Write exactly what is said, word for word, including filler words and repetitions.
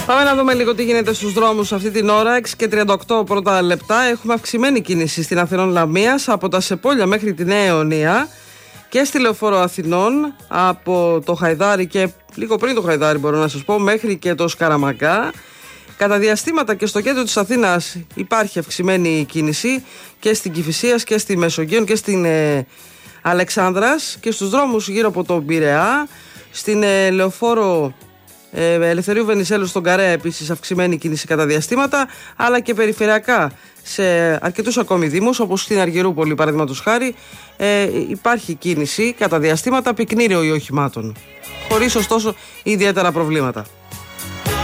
Πάμε να δούμε λίγο τι γίνεται στους δρόμους αυτή την ώρα. έξι και τριάντα οκτώ πρώτα λεπτά. Έχουμε αυξημένη κίνηση στην Αθηνών Λαμίας από τα Σεπόλια μέχρι τη Νέα Ιωνία και στη Λεωφόρο Αθηνών από το Χαϊδάρι και λίγο πριν το Χαϊδάρι, μπορώ να σας πω, μέχρι και το Σκαραμαγκά. Κατά διαστήματα και στο κέντρο της Αθήνας υπάρχει αυξημένη κίνηση και στην Κηφισίας και στη Μεσογείων και στην ε, Αλεξάνδρας και στους δρόμους γύρω από τον Πειραιά, στην ε, Λεωφόρο ε, Ελευθερίου Βενιζέλου στον Καρέα επίσης αυξημένη κίνηση κατά διαστήματα, αλλά και περιφερειακά σε αρκετούς ακόμη δήμους όπως στην Αργυρούπολη παραδείγματος χάρη ε, υπάρχει κίνηση κατά διαστήματα, πυκνή ροή οχημάτων, χωρίς ωστόσο ιδιαίτερα προβλήματα.